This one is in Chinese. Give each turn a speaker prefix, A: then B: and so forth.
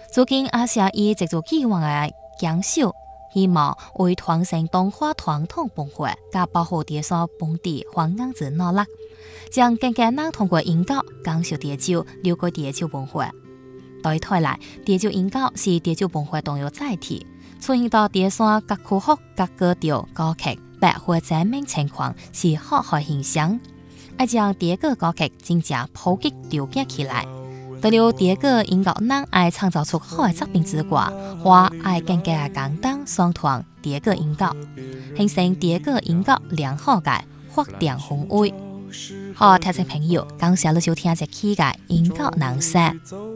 A: 最近也是以制作计划的减少，希望为传承中华传统文化，加保护地山本地环境之努力，将更加能通过研究讲述地酒、了解地酒文化。对台来，地酒研究是地酒文化重要载体，出现到地山各区域、各格调、歌曲、百花展明情况是好好现象。要将地个歌曲真正普及了解起来。除了地个研究人爱创造出好的作品之外，还爱更加简单双团地个研究，形成地个研究良好嘅发展氛围。好，听众朋友，感谢你收听这期嘅研究南山。